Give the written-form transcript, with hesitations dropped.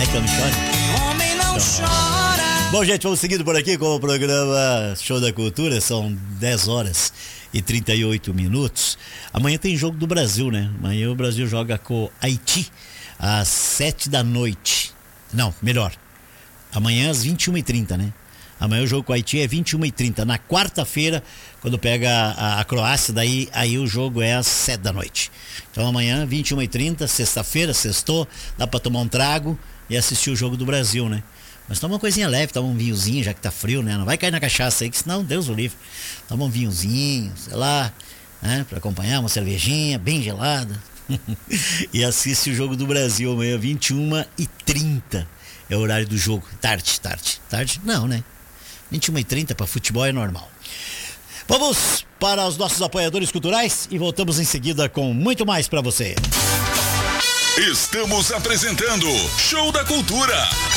Ai, que eu não choro. Homem não chora. Bom, gente, vamos seguindo por aqui com o programa Show da Cultura. São 10 horas e 38 minutos. Amanhã tem jogo do Brasil, né? Amanhã o Brasil joga com Haiti às 7 da noite. Não, melhor. Amanhã às 21h30, né? Amanhã o jogo com o Haiti é 21h30. Na quarta-feira, quando pega a Croácia, daí aí o jogo é às 7 da noite. Então amanhã, 21h30, sexta-feira, sextou, dá pra tomar um trago e assistir o jogo do Brasil, né? Mas toma uma coisinha leve, toma um vinhozinho, já que tá frio, né? Não vai cair na cachaça aí, que senão Deus o livre. Toma um vinhozinho, sei lá, né? Pra acompanhar uma cervejinha bem gelada. E assiste o jogo do Brasil amanhã, 21h30. É o horário do jogo. Tarde. Tarde? Não, né? 21h30 para futebol é normal. Vamos para os nossos apoiadores culturais e voltamos em seguida com muito mais para você. Estamos apresentando Show da Cultura.